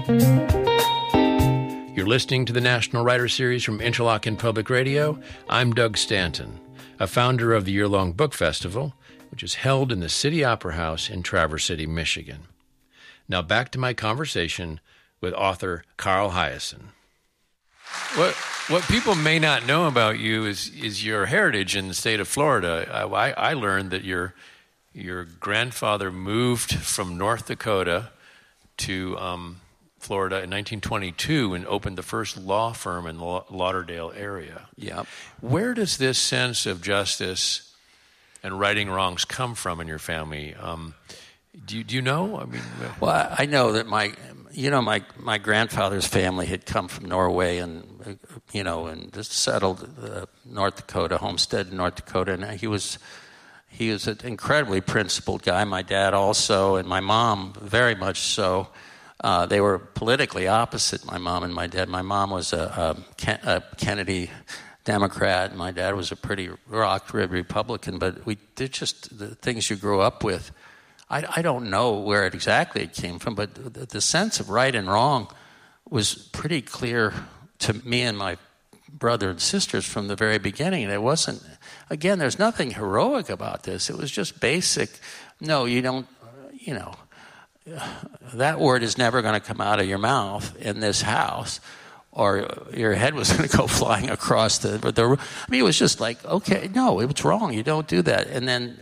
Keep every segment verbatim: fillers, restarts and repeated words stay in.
You're listening to the National Writer Series from Interlochen Public Radio. I'm Doug Stanton, a founder of the year-long book festival, which is held in the City Opera House in Traverse City, Michigan. Now back to my conversation with author Carl Hiaasen. What what people may not know about you is is your heritage in the state of Florida. I, I learned that your your grandfather moved from North Dakota to um, Florida in nineteen twenty-two and opened the first law firm in the Lauderdale area. Yeah. Where does this sense of justice and righting wrongs come from in your family? Um, do you, do you know? I mean, well, I know that my, you know, my my grandfather's family had come from Norway and, you know, and just settled uh, North Dakota, homestead in North Dakota, and he was he was an incredibly principled guy. My dad also, and my mom very much so. Uh, they were politically opposite, my mom and my dad. My mom was a, a, a Kennedy Democrat. My dad was a pretty rock-ribbed Republican, but we did just the things you grew up with. I, I don't know where it exactly it came from, but the, the sense of right and wrong was pretty clear to me and my brother and sisters from the very beginning. And it wasn't, again, there's nothing heroic about this. It was just basic. No, you don't, you know, that word is never going to come out of your mouth in this house, or your head was going to go flying across the, the I mean, it was just like, okay, no, it's wrong. You don't do that. And then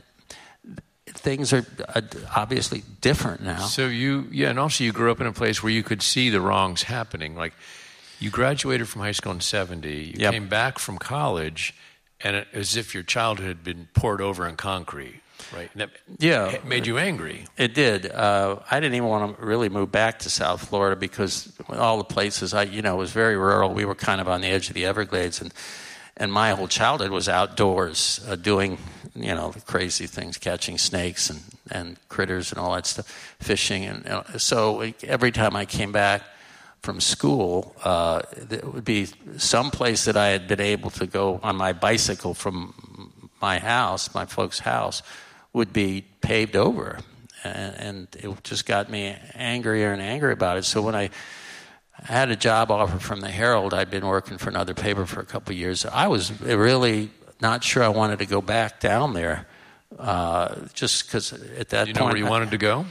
things are obviously different now. So you, yeah, and also you grew up in a place where you could see the wrongs happening. Like, you graduated from high school in seventy. You yep. came back from college, and it, as if your childhood had been poured over in concrete. Right. And that yeah. made you angry. It did. Uh, I didn't even want to really move back to South Florida because all the places I, you know, it was very rural. We were kind of on the edge of the Everglades, and and my whole childhood was outdoors, uh, doing, you know, crazy things, catching snakes and, and critters and all that stuff, fishing, and you know, so every time I came back from school, uh, it would be some place that I had been able to go on my bicycle from my house, my folks' house, would be paved over, and, and it just got me angrier and angrier about it. So when I had a job offer from the Herald, I'd been working for another paper for a couple of years. I was really not sure I wanted to go back down there, uh, just because at that you point... know where you I, wanted to go?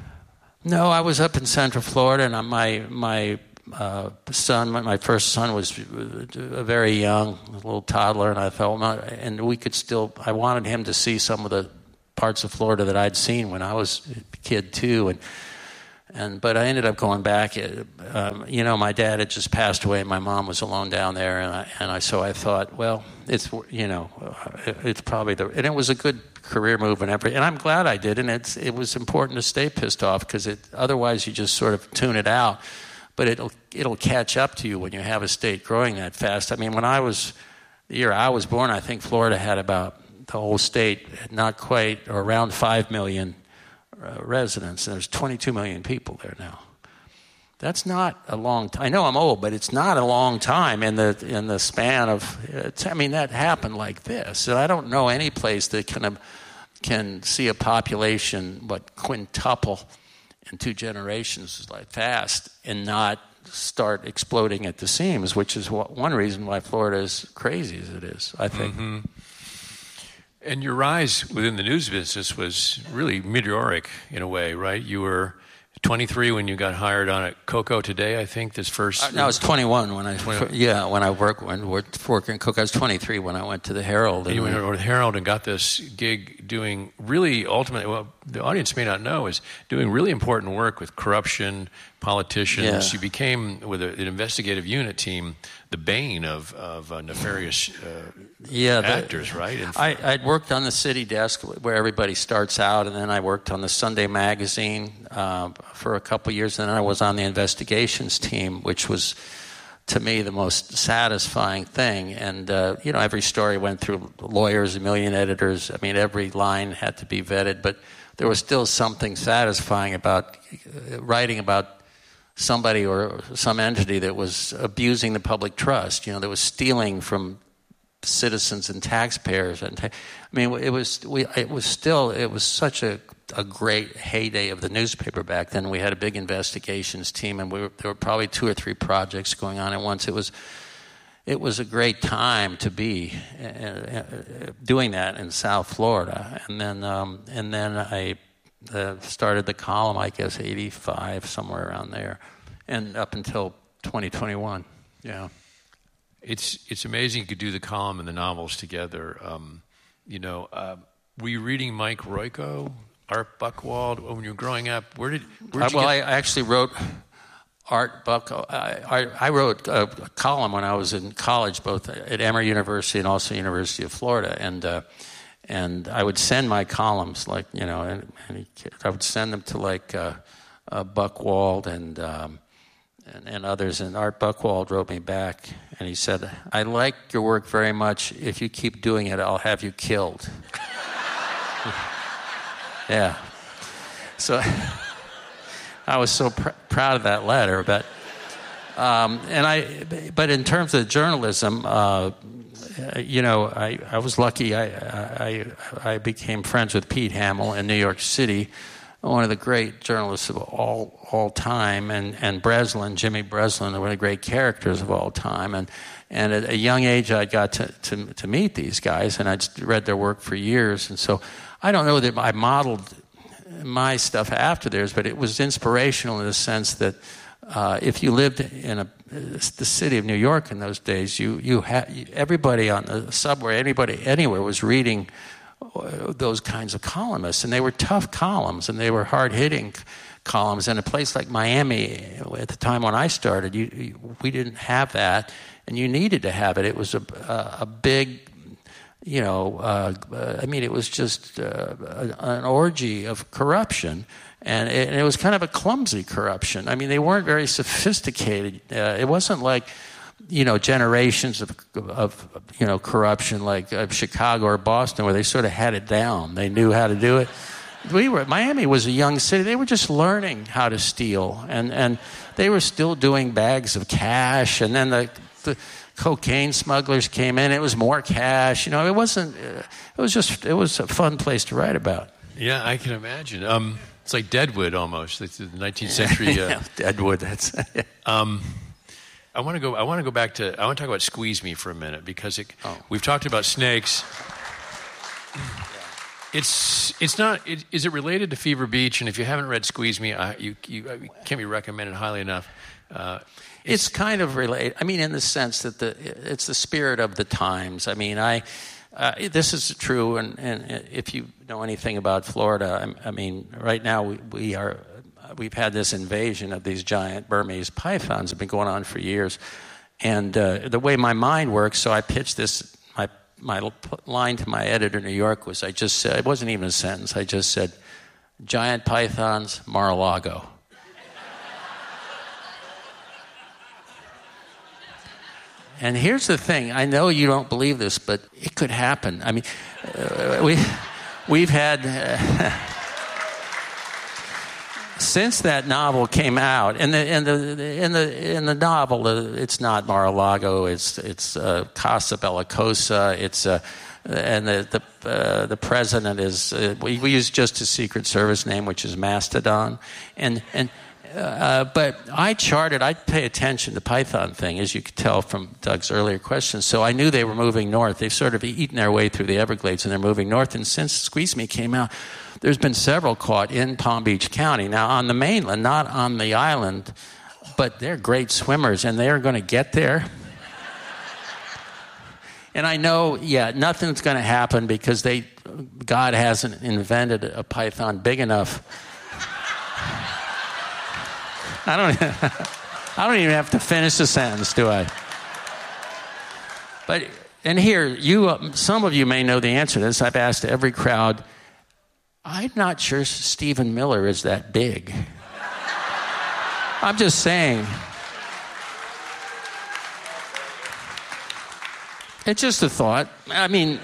No, I was up in Central Florida, and my my uh, son, my, my first son was very young, a little toddler, and I felt, and we could still, I wanted him to see some of the parts of Florida that I'd seen when I was a kid too, and and but I ended up going back. Um, you know, my dad had just passed away, and my mom was alone down there, and I, and I so I thought, well, it's you know, it's probably the, and it was a good career move and everything, and I'm glad I did, and it's it was important to stay pissed off because it otherwise you just sort of tune it out, but it'll it'll catch up to you when you have a state growing that fast. I mean, when I was the year I was born, I think Florida had about the whole state, not quite, or around five million uh, residents, and there's twenty-two million people there now. That's not a long time. I know I'm old, but it's not a long time in the in the span of, it's, I mean, that happened like this. And I don't know any place that can, can see a population, what, quintuple in two generations like fast and not start exploding at the seams, which is what, one reason why Florida is crazy as it is, I think. Mm-hmm. And your rise within the news business was really meteoric in a way, right? You were twenty-three when you got hired on at Coco Today, I think, this first... Uh, no, I was twenty-one when I... twenty-one. Yeah, when I worked when worked working Coco. I was twenty-three when I went to the Herald. And you went to the Herald and got this gig doing really ultimately, well, the audience may not know, is doing really important work with corruption, politicians. Yeah. You became, with a, an investigative unit team, the bane of, of uh, nefarious uh, yeah, actors, the, right? And I, I'd worked on the city desk where everybody starts out, and then I worked on the Sunday magazine uh, for a couple of years, and then I was on the investigations team, which was, to me, the most satisfying thing. And, uh, you know, every story went through lawyers, a million editors. I mean, every line had to be vetted, but there was still something satisfying about writing about somebody or some entity that was abusing the public trust, you know, that was stealing from citizens and taxpayers. And ta- I mean, it was we. It was still. It was such a, a great heyday of the newspaper back then. We had a big investigations team, and we were, there were probably two or three projects going on at once. It was it was a great time to be uh, doing that in South Florida. And then um, and then I uh, started the column, I guess, eighty-five, somewhere around there, and up until twenty twenty-one. Yeah. It's it's amazing you could do the column and the novels together. Um, you know, uh, were you reading Mike Royko, Art Buchwald when you were growing up? Where did where did uh, you well, get... I actually wrote Art Buchwald. I, I, I wrote a, a column when I was in college, both at Emory University and also University of Florida, and uh, and I would send my columns, like you know, and, and I would send them to like uh, uh, Buchwald and. Um, And, and others, and Art Buchwald wrote me back, and he said, "I like your work very much. If you keep doing it, I'll have you killed." Yeah. So I was so pr- proud of that letter, but um, and I, but in terms of journalism, uh, you know, I, I was lucky. I, I I became friends with Pete Hamill in New York City, one of the great journalists of all all time, and, and Breslin, Jimmy Breslin, one of the great characters of all time. And and at a young age, I got to, to, to meet these guys, and I'd read their work for years. And so I don't know that I modeled my stuff after theirs, but it was inspirational in the sense that uh, if you lived in a, the city of New York in those days, you you had everybody on the subway, anybody anywhere was reading those kinds of columnists, and they were tough columns, and they were hard-hitting columns. And a place like Miami, at the time when I started, you, you, we didn't have that, and you needed to have it. It was a, a, a big, you know, uh, I mean, it was just uh, an orgy of corruption, and it, and it was kind of a clumsy corruption. I mean, they weren't very sophisticated. Uh, it wasn't like, you know, generations of, of you know, corruption like uh, Chicago or Boston, where they sort of had it down. They knew how to do it. We were Miami was a young city. They were just learning how to steal, and, and they were still doing bags of cash. And then the, the cocaine smugglers came in. It was more cash. You know, it wasn't. Uh, it was just. It was a fun place to write about. Yeah, I can imagine. Um, it's like Deadwood almost. It's the nineteenth century. Uh, yeah, Deadwood. That's. um, I want to go. I want to go back to. I want to talk about Squeeze Me for a minute, because it, oh. we've talked about snakes. It's it's not. It, is it related to Fever Beach? And if you haven't read Squeeze Me, I, you, you I can't be recommended highly enough. Uh, it's, it's kind of related. I mean, in the sense that the it's the spirit of the times. I mean, I uh, this is true, and, and if you know anything about Florida, I, I mean, right now we, we are. We've had this invasion of these giant Burmese pythons that have been going on for years. And uh, the way my mind works, so I pitched this, my my line to my editor in New York was, I just said, it wasn't even a sentence, I just said, giant pythons, Mar-a-Lago. And here's the thing, I know you don't believe this, but it could happen. I mean, uh, we, we've had... Uh, Since that novel came out, in the in the in the in the novel, it's not Mar-a-Lago, it's it's uh, Casa Bellicosa, it's uh, and the the uh, the president is uh, we, we use just his Secret Service name, which is Mastodon, and and uh, but I charted, I pay attention to the python thing, as you could tell from Doug's earlier questions. So I knew they were moving north. They've sort of eaten their way through the Everglades, and they're moving north. And since Squeeze Me came out, there's been several caught in Palm Beach County. Now, on the mainland, not on the island, but they're great swimmers, and they're going to get there. And I know, yeah, nothing's going to happen because they, God hasn't invented a python big enough. I don't, I don't even have to finish the sentence, do I? But, and here, you, some of you may know the answer to this. I've asked every crowd, I'm not sure Stephen Miller is that big. I'm just saying. It's just a thought. I mean...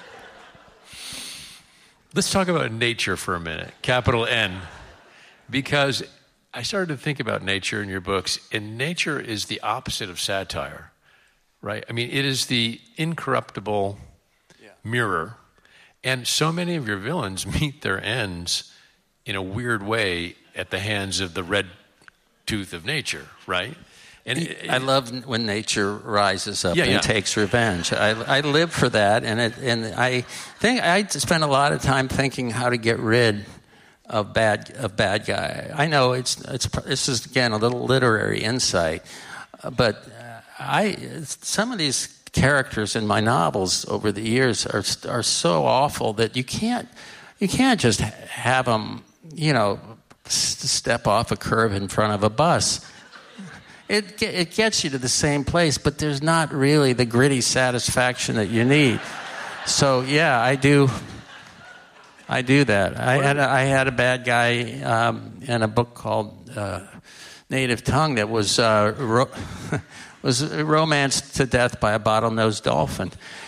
Let's talk about nature for a minute, capital N. Because I started to think about nature in your books, and nature is the opposite of satire, right? I mean, it is the incorruptible yeah. mirror. And so many of your villains meet their ends in a weird way at the hands of the red tooth of nature, right? And it, I love when nature rises up yeah, and yeah. takes revenge. I, I live for that, and it, and I think I spend a lot of time thinking how to get rid of bad of bad guy. I know it's it's this is again a little literary insight, but I some of these characters in my novels over the years are are so awful that you can't you can't just have them, you know, step off a curb in front of a bus. It it gets you to the same place, but there's not really the gritty satisfaction that you need. So yeah, I do. I do that. I had a, I had a bad guy um, in a book called uh, Native Tongue that was uh, ro- was romanced to death by a bottlenose dolphin.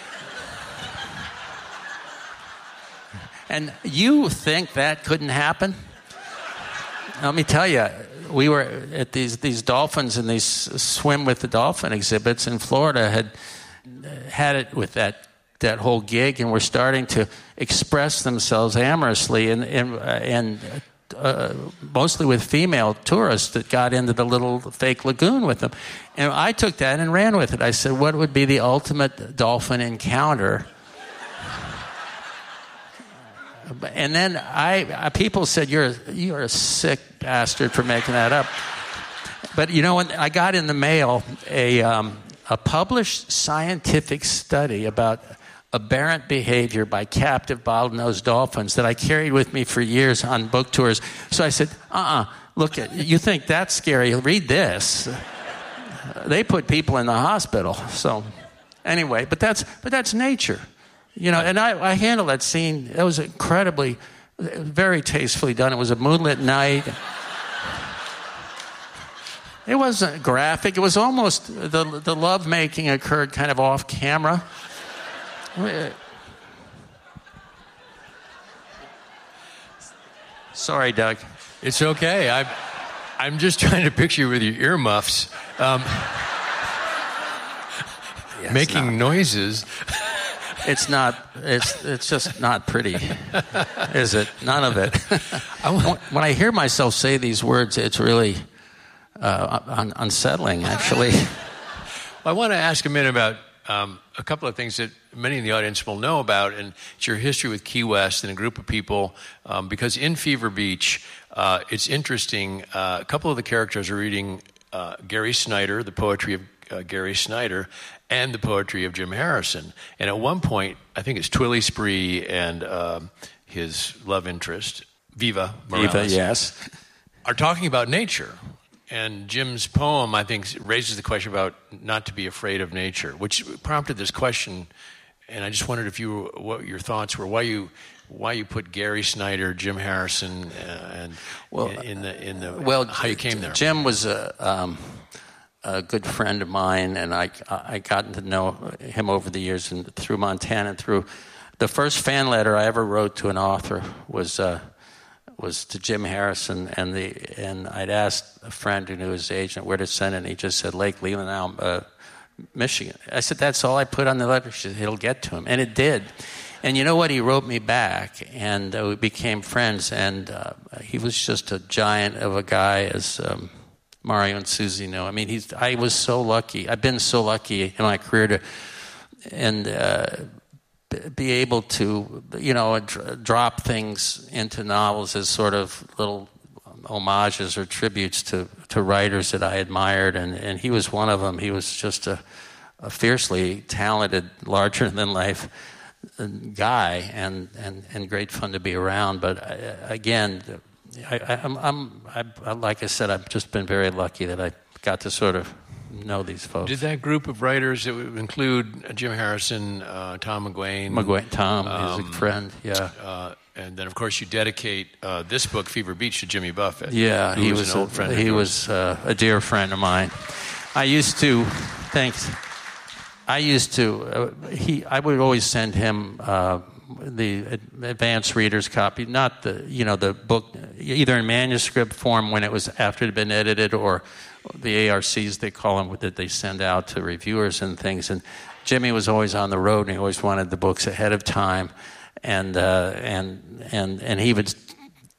And you think that couldn't happen? Let me tell you. We were at these these dolphins and these swim with the dolphin exhibits in Florida had had it with that that whole gig, and were starting to express themselves amorously and and, and uh, mostly with female tourists that got into the little fake lagoon with them. And I took that and ran with it. I said, what would be the ultimate dolphin encounter? And then I, people said, "You're you're a sick bastard for making that up." But you know, when I got in the mail a um, a published scientific study about aberrant behavior by captive bottlenose dolphins that I carried with me for years on book tours. So I said, "Uh-uh, look at you think that's scary? Read this." They put people in the hospital. So anyway, but that's but that's nature. You know, and I, I handled that scene. It was incredibly, very tastefully done. It was a moonlit night. It wasn't graphic. It was almost, the the lovemaking occurred kind of off camera. Sorry, Doug. It's okay. I, I'm just trying to picture you with your earmuffs, um, yes, making no. noises. It's not, it's it's just not pretty, is it? None of it. When I hear myself say these words, it's really uh, un- unsettling, actually. Well, I want to ask a minute about um, a couple of things that many in the audience will know about, and it's your history with Key West and a group of people, um, because in Fever Beach, uh, it's interesting, uh, a couple of the characters are reading uh, Gary Snyder, the poetry of uh, Gary Snyder, and the poetry of Jim Harrison. And at one point, I think it's Twilly Spree and um, his love interest, Viva Morales, Viva, yes, are talking about nature. And Jim's poem, I think, raises the question about not to be afraid of nature, which prompted this question. And I just wondered if you, what your thoughts were, why you, why you put Gary Snyder, Jim Harrison, uh, and well, in the in the well, how you came there. Jim was a. Um, a good friend of mine, and I I gotten to know him over the years and through Montana. And through the first fan letter I ever wrote to an author was uh, was to Jim Harrison, and the and I'd asked a friend who knew his agent where to send it, and he just said Lake Leelanau, uh, Michigan. I said that's all I put on the letter. She said it'll get to him, and it did. And you know what? He wrote me back, and uh, we became friends. And uh, he was just a giant of a guy, as um, Mario and Susie know. I mean, he's. I was so lucky. I've been so lucky in my career to, and uh, be able to, you know, dr- drop things into novels as sort of little homages or tributes to, to writers that I admired, and, and he was one of them. He was just a, a fiercely talented, larger-than-life guy, and, and, and great fun to be around. But I, again, I, I, I'm, I'm I, like I said, I've just been very lucky that I got to sort of know these folks. Did that group of writers that would include Jim Harrison, uh, Tom McGuane? McGuane, Tom, um, he's a friend, yeah. Uh, and then, of course, you dedicate uh, this book, Fever Beach, to Jimmy Buffett. Yeah, he was, was an old a, friend. He was uh, a dear friend of mine. I used to, thanks. I used to. Uh, he, I would always send him uh, the advanced reader's copy, not the, you know, the book, either in manuscript form when it was after it had been edited, or the A R Cs they call them that they send out to reviewers and things. And Jimmy was always on the road, and he always wanted the books ahead of time. And uh, and and and he would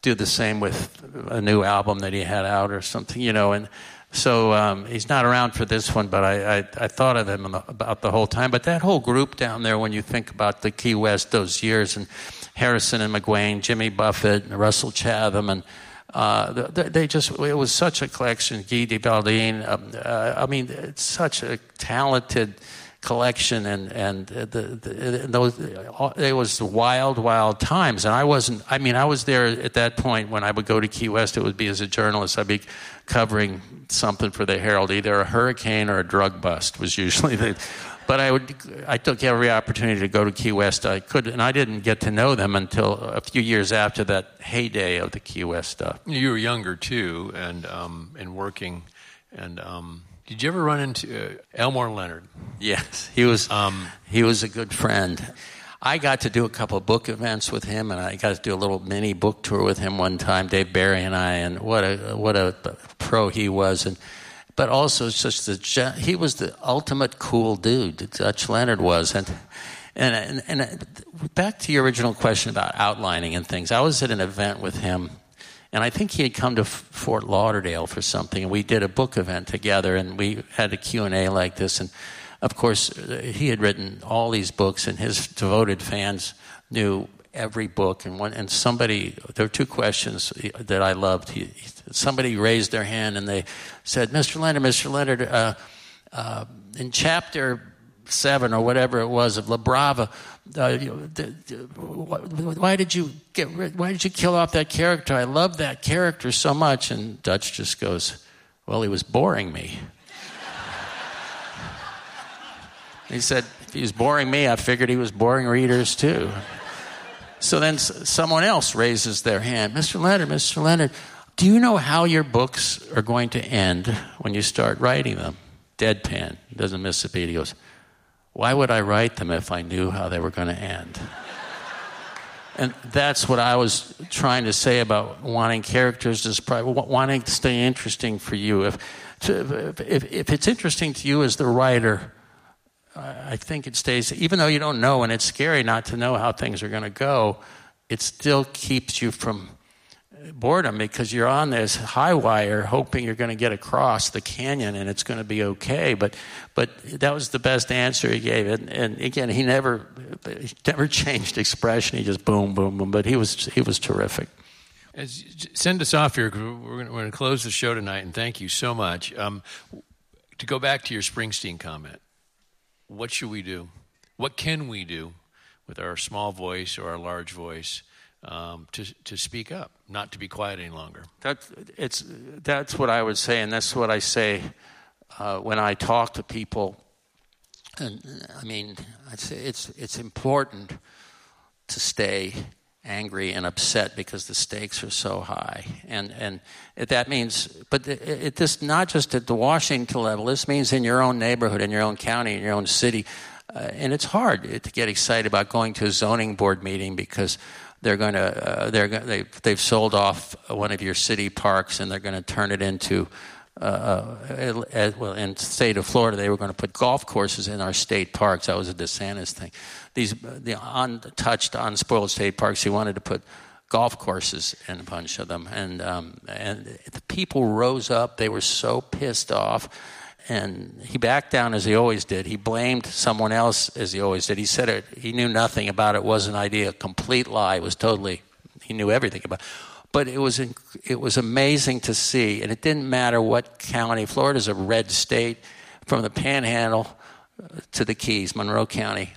do the same with a new album that he had out or something, you know. And so um, he's not around for this one, but I, I, I thought of him about the whole time. But that whole group down there, when you think about the Key West those years, and Harrison and McGuane, Jimmy Buffett, and Russell Chatham, and uh, they just, it was such a collection. Guy de Baldine, um, uh, I mean, it's such a talented collection, and and the, the, those, it was wild, wild times. And I wasn't, I mean, I was there at that point when I would go to Key West. It would be as a journalist. I'd be covering something for the Herald, either a hurricane or a drug bust was usually the, but I would, I took every opportunity to go to Key West I could, and I didn't get to know them until a few years after that heyday of the Key West stuff. You were younger too, and um, and working, and um, did you ever run into uh, Elmore Leonard? Yes, he was. Um, he was a good friend. I got to do a couple of book events with him, and I got to do a little mini book tour with him one time, Dave Barry and I, and what a what a pro he was. And but also it's just the he was the ultimate cool dude. Dutch Leonard was, and and and, and back to your original question about outlining and things. I was at an event with him, and I think he had come to Fort Lauderdale for something, and we did a book event together, and we had a Q and A like this, and of course, he had written all these books, and his devoted fans knew every book. And one, and somebody, there were two questions that I loved. He, somebody raised their hand, and they said, "Mister Leonard, Mister Leonard, uh, uh, in chapter seven or whatever it was of La Brava, uh, you, the, the, why did you get? Why did you kill off that character? I love that character so much." And Dutch just goes, "Well, he was boring me." He said, if he was boring me, I figured he was boring readers too. So then someone else raises their hand. Mister Leonard, Mister Leonard, do you know how your books are going to end when you start writing them? Deadpan, doesn't miss a beat. He goes, why would I write them if I knew how they were going to end? And that's what I was trying to say about wanting characters to probably wanting to stay interesting for you. If, to, if, if it's interesting to you as the writer, I think it stays, even though you don't know, and it's scary not to know how things are going to go, it still keeps you from boredom because you're on this high wire hoping you're going to get across the canyon and it's going to be okay. But but that was the best answer he gave. And, and again, he never he never changed expression. He just boom, boom, boom. But he was he was terrific. As, send us off here. We're going to close the show tonight, and thank you so much. Um, to go back to your Springsteen comment, what should we do? What can we do with our small voice or our large voice um, to to speak up, not to be quiet any longer? That, it's, that's what I would say, and that's what I say uh, when I talk to people. And I mean, I'd say it's it's important to stay angry and upset because the stakes are so high, and and that means, but it, it this not just at the Washington level. This means in your own neighborhood, in your own county, in your own city, uh, and it's hard to get excited about going to a zoning board meeting because they're going to uh, they're they they've sold off one of your city parks and they're going to turn it into. Uh, uh, well, in the state of Florida, they were going to put golf courses in our state parks. That was a DeSantis thing. These the untouched, unspoiled state parks, he wanted to put golf courses in a bunch of them. And um, and the people rose up. They were so pissed off. And he backed down as he always did. He blamed someone else as he always did. He said it, he knew nothing about it. It was an idea, a complete lie. It was totally, he knew everything about it. But it was it was amazing to see, and it didn't matter what county. Florida's a red state, from the Panhandle to the Keys, Monroe County.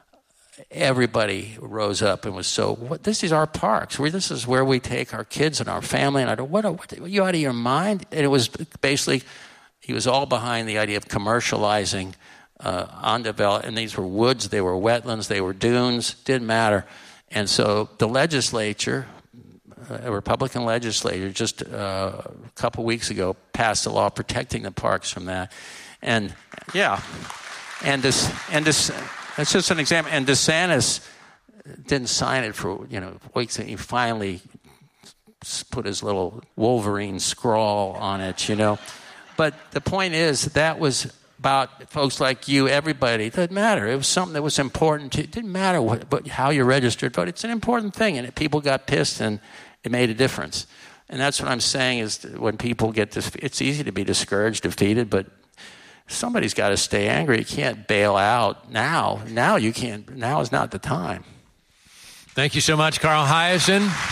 Everybody rose up and was so. What, this is our parks. We, this is where we take our kids and our family. And I go, what? What? Are you out of your mind? And it was basically, he was all behind the idea of commercializing uh, undeveloped. And these were woods, they were wetlands, they were dunes. Didn't matter. And so the legislature. A Republican legislature just uh, a couple weeks ago passed a law protecting the parks from that, and yeah, and this and this that's just an example. And DeSantis didn't sign it for you know weeks, and he finally put his little Wolverine scrawl on it, you know. But the point is that was about folks like you, everybody. It doesn't matter. It was something that was important. To, it didn't matter what, but how you registered vote. It's an important thing, and people got pissed and. it made a difference. And that's what I'm saying is that when people get this, it's easy to be discouraged, defeated, but somebody's got to stay angry. You can't bail out now. Now you can't. Now is not the time. Thank you so much, Carl Hiaasen.